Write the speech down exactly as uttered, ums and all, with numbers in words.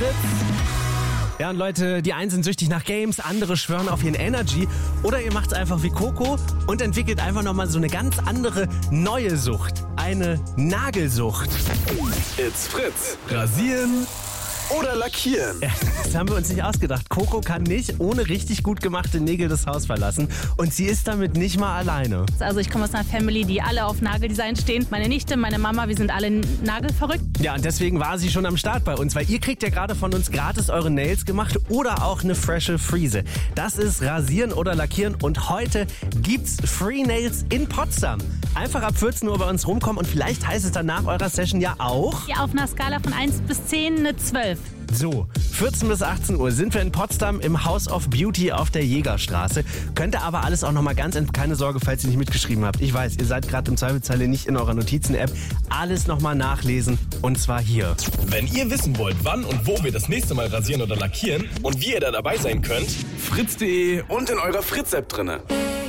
Fritz. Ja, und Leute, die einen sind süchtig nach Games, andere schwören auf ihren Energy. Oder ihr macht's einfach wie Coco und entwickelt einfach nochmal so eine ganz andere neue Sucht. Eine Nagelsucht. It's Fritz. Rasieren oder lackieren? Ja, das haben wir uns nicht ausgedacht. Coco kann nicht ohne richtig gut gemachte Nägel das Haus verlassen. Und sie ist damit nicht mal alleine. Also ich komme aus einer Family, die alle auf Nageldesign stehen. Meine Nichte, meine Mama, wir sind alle nagelverrückt. Ja, und deswegen war sie schon am Start bei uns, weil ihr kriegt ja gerade von uns gratis eure Nails gemacht oder auch eine frische Frise. Das ist Rasieren oder Lackieren und heute gibt's Free Nails in Potsdam. Einfach ab vierzehn Uhr bei uns rumkommen und vielleicht heißt es dann nach eurer Session ja auch... Ja, auf einer Skala von eins bis zehn eine zwölf. So, vierzehn bis achtzehn Uhr sind wir in Potsdam im House of Beauty auf der Jägerstraße. Könnt ihr aber alles auch nochmal ganz, keine Sorge, falls ihr nicht mitgeschrieben habt. Ich weiß, ihr seid gerade im Zweifelsfalle nicht in eurer Notizen-App. Alles nochmal nachlesen und zwar hier. Wenn ihr wissen wollt, wann und wo wir das nächste Mal rasieren oder lackieren und wie ihr da dabei sein könnt, fritz punkt de und in eurer Fritz-App drinne.